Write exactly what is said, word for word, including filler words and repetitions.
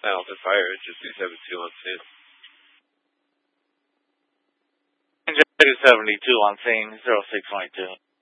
Hamilton Fire, engine two seventy-two on scene. Engine two seventy-two on scene, zero six twenty-two.